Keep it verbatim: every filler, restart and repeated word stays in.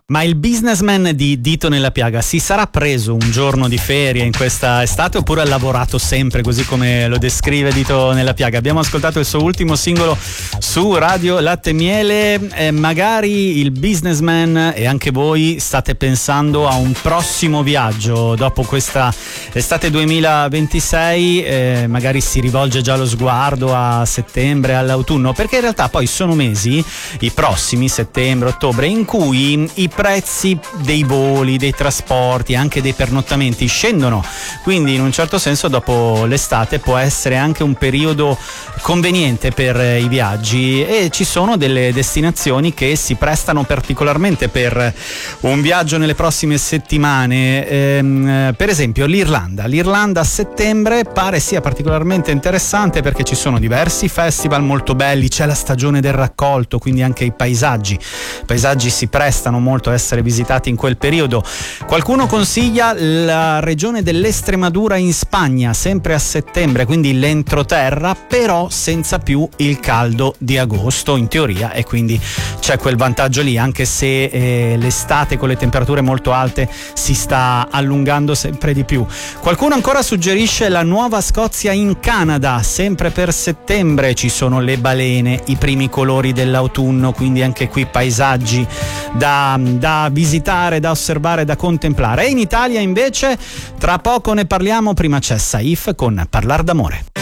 Ma il businessman di Dito nella piaga si sarà preso un giorno di ferie in questa estate oppure ha lavorato sempre così come lo descrive Dito nella piaga? Abbiamo ascoltato il suo ultimo singolo su Radio Latte e Miele. Eh, magari il businessman e anche voi state pensando a un prossimo viaggio dopo questa estate duemilaventisei, eh, magari si rivolge già lo sguardo a settembre, all'autunno, perché in realtà poi sono mesi, i prossimi, settembre, ottobre, in cui i prezzi dei voli, dei trasporti, anche dei pernottamenti scendono, quindi in un certo senso dopo l'estate può essere anche un periodo conveniente per i viaggi e ci sono delle destinazioni che si prestano particolarmente per un viaggio nelle prossime settimane, ehm, per esempio l'Irlanda. L'Irlanda a settembre pare sia particolarmente interessante perché ci sono diversi festival molto belli, c'è la stagione del raccolto, quindi anche i paesaggi i paesaggi si prestano molto a essere visitati in quel periodo. Qualcuno consiglia la regione dell'Estremadura in Spagna, sempre a settembre, quindi l'entroterra, però senza più il caldo di agosto in teoria, e quindi c'è quel vantaggio lì, anche se eh, l'estate con le temperature molto alte si sta allungando sempre di più. Qualcuno ancora suggerisce la Nuova Scozia in Canada, sempre per settembre, ci sono le balene, i primi colori dell'autunno, quindi anche qui paesaggi da, da visitare, da osservare, da contemplare. E in Italia invece tra poco ne parliamo, prima c'è Saif con Parlar d'amore.